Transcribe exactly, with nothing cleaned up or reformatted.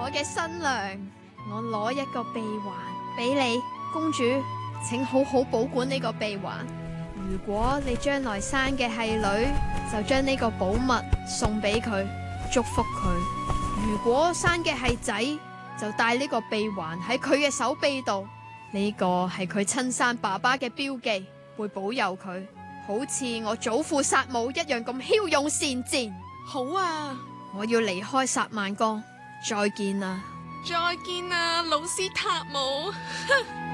我嘅新娘，我攞一個臂環俾你，公主，請好好保管呢個臂環。如果你將來生嘅係女，就將呢個寶物送俾佢，祝福佢；如果生嘅係仔，就戴呢個臂環喺佢嘅手臂度，呢個係佢親生爸爸嘅標記，會保佑佢，好似我祖父薩姆一樣咁驍勇善戰。 好啊， 我要離開薩曼江，再見啦！ 再見啊，老師塔姆。